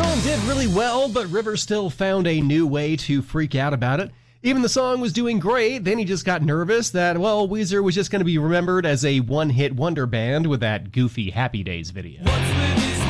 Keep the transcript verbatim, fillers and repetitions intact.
song did really well, but Rivers still found a new way to freak out about it. Even the song was doing great, then he just got nervous that, well, Weezer was just going to be remembered as a one-hit wonder band with that goofy Happy Days video.